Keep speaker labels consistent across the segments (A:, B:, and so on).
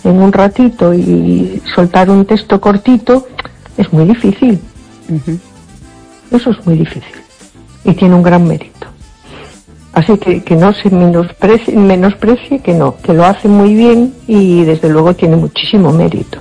A: en un ratito y soltar un texto cortito es muy difícil. Eso es muy difícil y tiene un gran mérito. Así que no se menosprecie, que lo hace muy bien y desde luego tiene muchísimo mérito.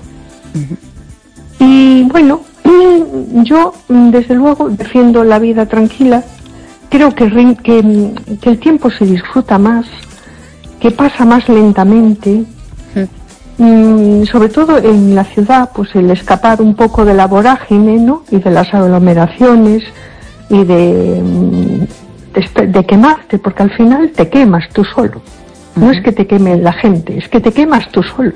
A: Y bueno, yo desde luego defiendo la vida tranquila. Creo que el tiempo se disfruta más, que pasa más lentamente. Sobre todo en la ciudad, pues el escapar un poco de la vorágine, ¿no? Y de las aglomeraciones y de quemarte, porque al final te quemas tú solo. No es que te queme la gente, es que te quemas tú solo.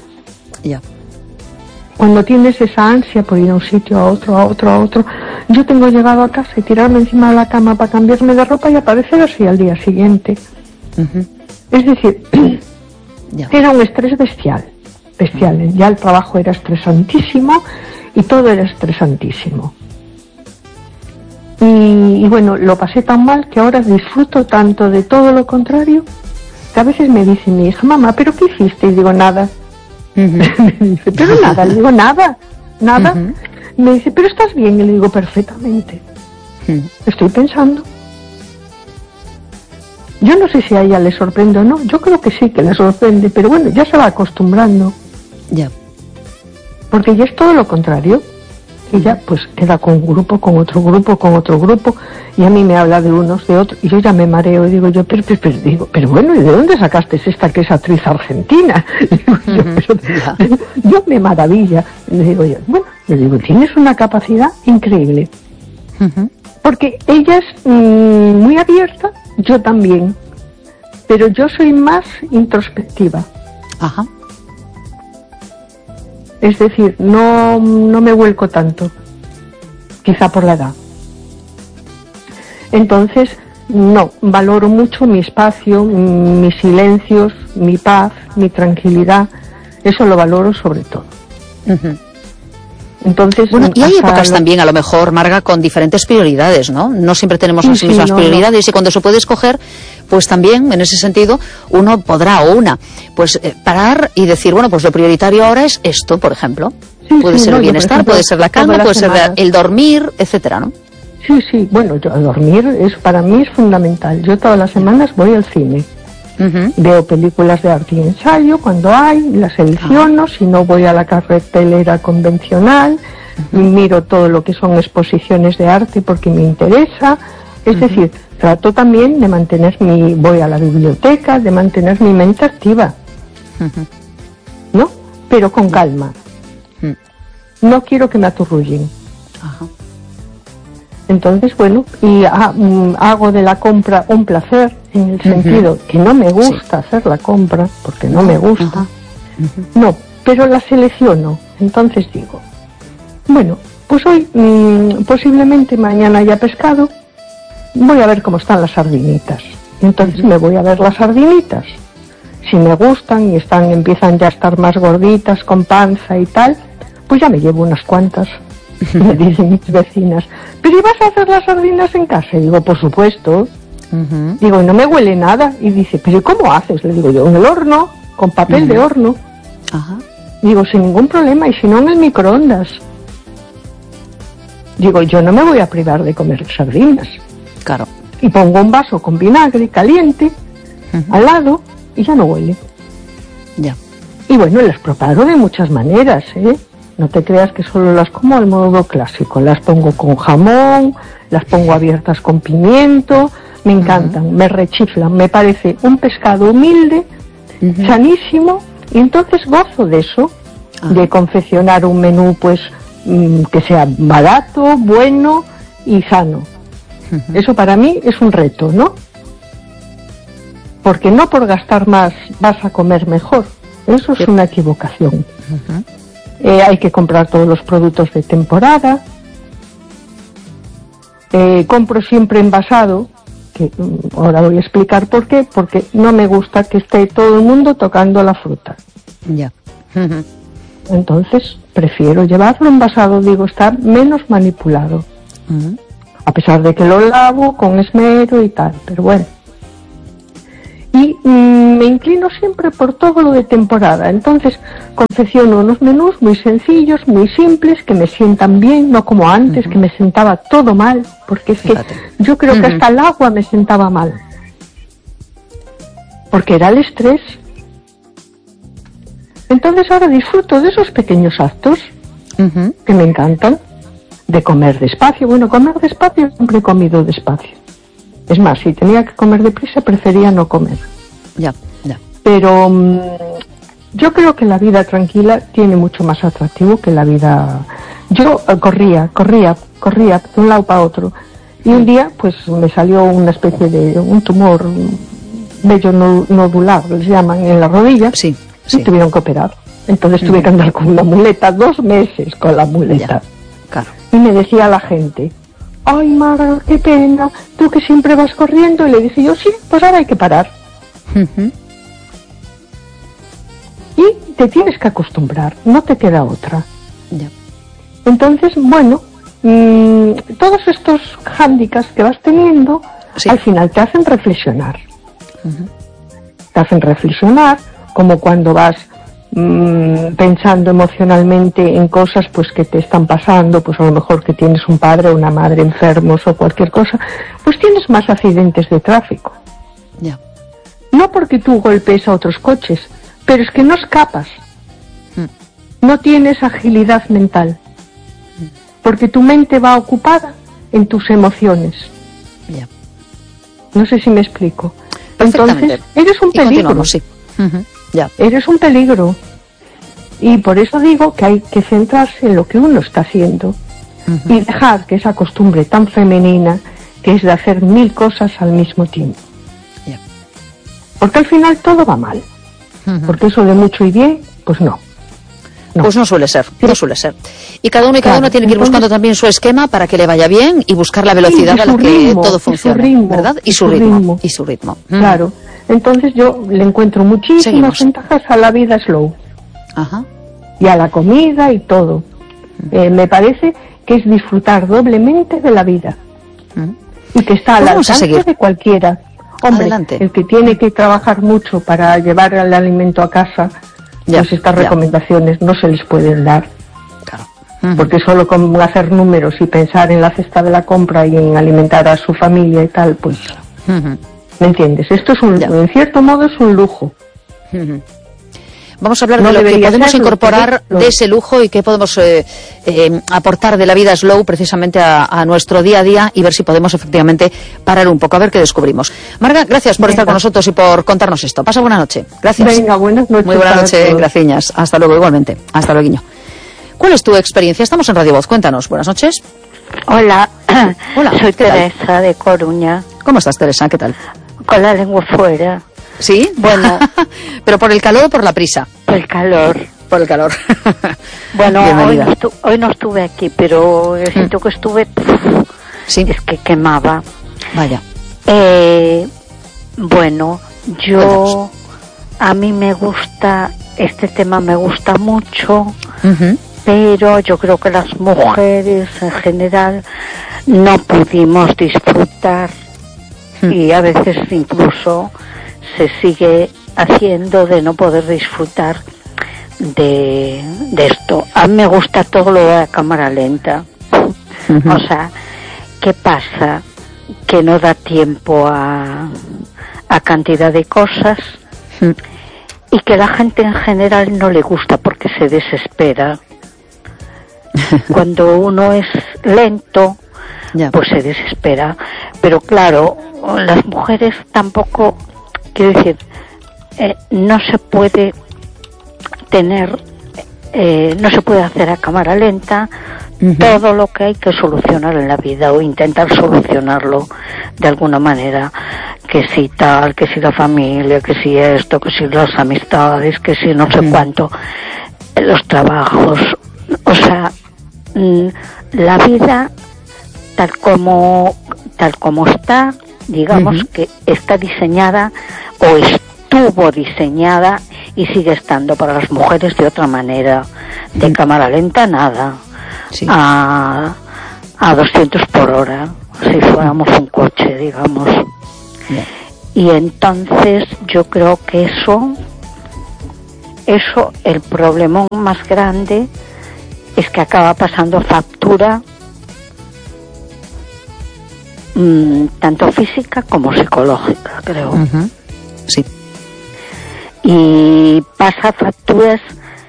A: Cuando tienes esa ansia por ir a un sitio, a otro, yo tengo llegado a casa y tirarme encima de la cama para cambiarme de ropa y aparecer así al día siguiente. Es decir, era un estrés bestial. Ya el trabajo era estresantísimo y todo era estresantísimo. Y bueno, lo pasé tan mal que ahora disfruto tanto de todo lo contrario, que a veces me dice mi hija, mamá, ¿pero qué hiciste? Y digo, nada. Me dice, pero nada. Le digo, nada. Me dice, ¿pero estás bien? Y le digo, perfectamente. Estoy pensando. Yo no sé si a ella le sorprende o no. Yo creo que sí, que le sorprende, pero bueno, ya se va acostumbrando. Porque ya es todo lo contrario. Ella pues queda con un grupo, con otro grupo, y a mí me habla de unos, de otros, y yo ya me mareo y digo yo, pero bueno, ¿y de dónde sacaste esta que es actriz argentina? Yo me maravilla. Le digo yo, bueno, tienes una capacidad increíble. Porque ella es muy abierta, yo también, pero yo soy más introspectiva. Es decir, no me vuelco tanto, quizá por la edad. Entonces, no, valoro mucho mi espacio, mis silencios, mi paz, mi tranquilidad, eso lo valoro sobre todo. Entonces,
B: bueno, y hay épocas también, a lo mejor, Marga, con diferentes prioridades, ¿no? No siempre tenemos las mismas prioridades, y cuando se puede escoger, pues también, en ese sentido, uno podrá, o una, pues parar y decir, bueno, pues lo prioritario ahora es esto, por ejemplo. Puede ser el bienestar, puede ser la calma, puede ser el dormir, etcétera, ¿no?
A: Sí, bueno, dormir para mí es fundamental. Yo todas las semanas voy al cine. Veo películas de arte y ensayo cuando hay, las selecciono, si no voy a la cartelera convencional, miro todo lo que son exposiciones de arte porque me interesa, es decir, trato también de voy a la biblioteca, de mantener mi mente activa, ¿no? Pero con calma. No quiero que me aturrullen. Entonces, bueno, y hago de la compra un placer, en el sentido que no me gusta hacer la compra, porque no me gusta. No, pero la selecciono. Entonces digo, bueno, pues hoy, posiblemente mañana haya pescado, voy a ver cómo están las sardinitas. Entonces me voy a ver las sardinitas. Si me gustan y empiezan ya a estar más gorditas, con panza y tal, pues ya me llevo unas cuantas. Me dicen mis vecinas, ¿pero ibas a hacer las sardinas en casa? Y digo, por supuesto. Digo, no me huele nada. Y dice, ¿pero cómo haces? Le digo yo, en el horno, con papel de horno. Digo, sin ningún problema, y si no, en el microondas. Digo, yo no me voy a privar de comer sardinas.
B: Claro.
A: Y pongo un vaso con vinagre caliente al lado y ya no huele. Y bueno, las preparo de muchas maneras, No te creas que solo las como al modo clásico. Las pongo con jamón, las pongo abiertas con pimiento, me encantan, me rechiflan. Me parece un pescado humilde, sanísimo, y entonces gozo de eso, de confeccionar un menú pues que sea barato, bueno y sano. Eso para mí es un reto, ¿no? Porque no por gastar más vas a comer mejor. Eso es una equivocación. Hay que comprar todos los productos de temporada. Compro siempre envasado, que ahora voy a explicar por qué, porque no me gusta que esté todo el mundo tocando la fruta. Entonces prefiero llevarlo envasado, digo, está menos manipulado. A pesar de que lo lavo con esmero y tal, pero bueno. Y me inclino siempre por todo lo de temporada. Entonces confecciono unos menús muy sencillos, muy simples, que me sientan bien, no como antes, que me sentaba todo mal, porque es que yo creo que hasta el agua me sentaba mal, porque era el estrés. Entonces ahora disfruto de esos pequeños actos que me encantan, de comer despacio. Bueno, comer despacio, siempre he comido despacio. Es más, si tenía que comer deprisa, prefería no comer.
B: Ya.
A: Pero yo creo que la vida tranquila tiene mucho más atractivo que la vida... Yo corría de un lado para otro. Y un día, pues, me salió una especie de un tumor vello nodular, les llaman, en la rodilla.
B: Sí.
A: Y tuvieron que operar. Entonces tuve que andar con una muleta, 2 meses con la muleta.
B: Claro.
A: Y me decía la gente: ay, Marga, qué pena, tú que siempre vas corriendo. Y le dije yo: sí, pues ahora hay que parar. Y te tienes que acostumbrar, no te queda otra.
B: Ya.
A: Entonces, bueno, todos estos hándicaps que vas teniendo, al final te hacen reflexionar. Te hacen reflexionar, como cuando vas pensando emocionalmente en cosas pues que te están pasando, pues a lo mejor que tienes un padre o una madre enfermos o cualquier cosa, pues tienes más accidentes de tráfico.
B: Ya.
A: No porque tú golpees a otros coches, pero es que no escapas. No tienes agilidad mental, porque tu mente va ocupada en tus emociones.
B: Ya.
A: No sé si me explico. Entonces, eres un peligro.
B: Sí. Ya.
A: Eres un peligro. Y por eso digo que hay que centrarse en lo que uno está haciendo y dejar que esa costumbre tan femenina, que es de hacer 1000 cosas al mismo tiempo.
B: Yeah.
A: Porque al final todo va mal. Porque eso de mucho y bien, pues no.
B: Pues no suele ser. Y cada uno tiene que ir buscando también su esquema para que le vaya bien y buscar la velocidad a la que todo funcione, ¿verdad? Y su ritmo.
A: Claro. Entonces yo le encuentro muchísimas ventajas a la vida slow. Y a la comida y todo. Me parece que es disfrutar doblemente de la vida. Y que está al alcance de cualquiera. Hombre, adelante. El que tiene que trabajar mucho para llevar el alimento a casa, pues estas recomendaciones no se les pueden dar.
B: Claro.
A: Porque solo con hacer números y pensar en la cesta de la compra y en alimentar a su familia y tal, pues... ¿Me entiendes? Esto es en cierto modo es un lujo.
B: Vamos a hablar de lo que podemos incorporar de ese lujo y qué podemos aportar de la vida slow precisamente a nuestro día a día y ver si podemos efectivamente parar un poco, a ver qué descubrimos. Marga, gracias por estar con nosotros y por contarnos esto. Pasa buena noche. Gracias.
A: Venga, buenas noches.
B: Muy buena noche, gracias. Hasta luego, igualmente. Hasta luego. ¿Cuál es tu experiencia? Estamos en Radio Voz. Cuéntanos. Buenas noches.
C: Hola.
B: Hola.
C: Soy Teresa de Coruña.
B: ¿Cómo estás, Teresa? ¿Qué tal?
C: Con la lengua fuera.
B: ¿Sí? Bueno. ¿Pero por el calor o por la prisa?
C: Por el calor.
B: Por el calor.
C: Bueno, hoy no estuve aquí, pero el sitio que estuve es que quemaba.
B: Vaya.
C: Bueno, a mí me gusta, este tema me gusta mucho, pero yo creo que las mujeres en general no pudimos disfrutar y a veces incluso se sigue haciendo de no poder disfrutar de esto. A mí me gusta todo lo de la cámara lenta. O sea, ¿qué pasa? Que no da tiempo a cantidad de cosas y que la gente en general no le gusta porque se desespera. Cuando uno es lento, pues se desespera. Pero claro, las mujeres tampoco, quiero decir, no se puede no se puede hacer a cámara lenta todo lo que hay que solucionar en la vida o intentar solucionarlo de alguna manera, que si tal, que si la familia, que si esto, que si las amistades, que si no sé cuánto, los trabajos, o sea, la vida tal como está, digamos que está diseñada o estuvo diseñada y sigue estando para las mujeres de otra manera, de cámara lenta nada, a 200 por hora, si fuéramos un coche, digamos. Y entonces yo creo que eso, el problema más grande es que acaba pasando factura, tanto física como psicológica, creo.
B: Sí.
C: Y pasa facturas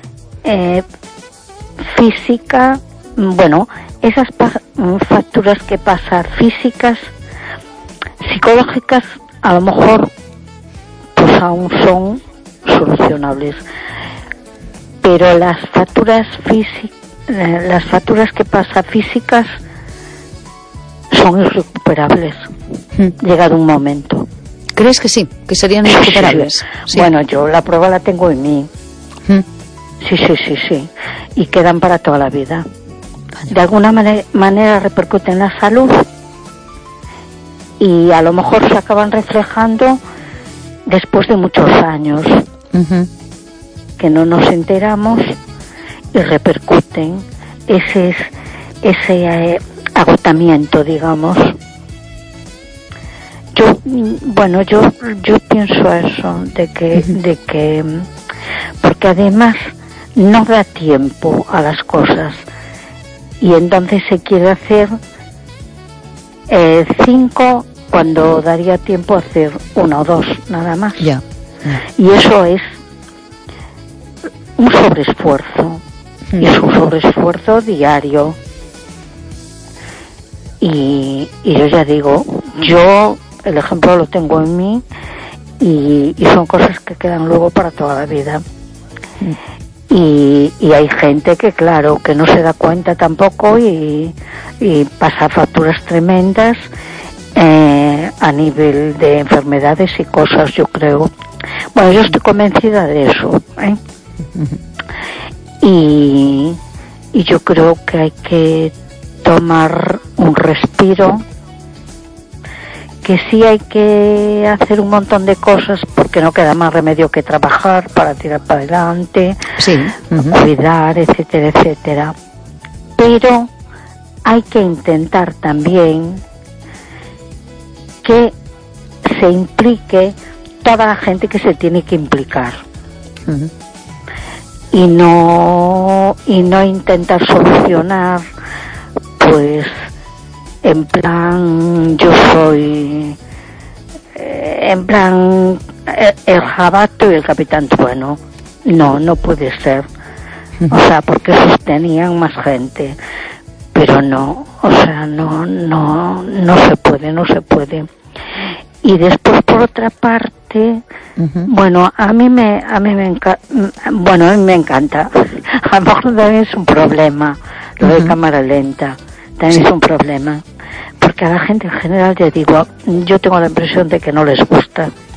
C: física, bueno, esas facturas que pasan físicas, psicológicas, a lo mejor pues aún son solucionables, pero las facturas que pasan físicas son irrecuperables, llegado un momento.
B: ¿Crees que sí? ¿Que serían irrecuperables?
C: Sí. Bueno, yo la prueba la tengo en mí. Sí. Y quedan para toda la vida. De alguna manera repercuten en la salud y a lo mejor se acaban reflejando después de muchos años que no nos enteramos y repercuten ese agotamiento, digamos. Yo pienso eso, de que porque además no da tiempo a las cosas y entonces se quiere hacer 5 cuando daría tiempo a hacer 1 o 2 nada más. Y eso es un sobreesfuerzo, y es un sobreesfuerzo diario. Y yo ya digo, el ejemplo lo tengo en mí y son cosas que quedan luego para toda la vida. Y hay gente que claro, que no se da cuenta tampoco y pasa facturas tremendas a nivel de enfermedades y cosas, yo creo. Bueno, yo estoy convencida de eso, y yo creo que hay que tomar un respiro, que sí hay que hacer un montón de cosas porque no queda más remedio que trabajar para tirar para adelante, cuidar, etcétera, etcétera. Pero hay que intentar también que se implique toda la gente que se tiene que implicar. Y no intentar solucionar pues en plan yo soy en plan el jabato y el capitán Trueno. No puede ser. O sea, porque esos tenían más gente, pero no, o sea, no se puede. Y después, por otra parte, bueno, a mí me encanta. A lo mejor también es un problema, lo de cámara lenta, también es un problema. Porque a la gente en general, ya digo, yo tengo la impresión de que no les gusta.